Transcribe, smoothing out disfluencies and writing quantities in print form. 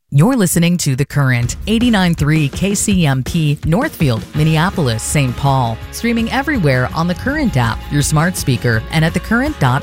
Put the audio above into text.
You're listening to The Current, 89.3 KCMP, Northfield, Minneapolis, St. Paul. Streaming everywhere on The Current app, your smart speaker, and at thecurrent.org.